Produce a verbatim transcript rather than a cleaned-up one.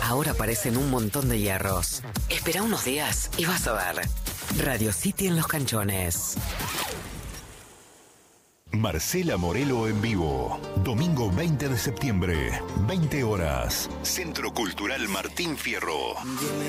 ahora aparecen un montón de hierros. Espera unos días y vas a ver. Radio City en Los Canchones. Marcela Morelo en vivo. Domingo veinte de septiembre, veinte horas. Centro Cultural Martín Fierro.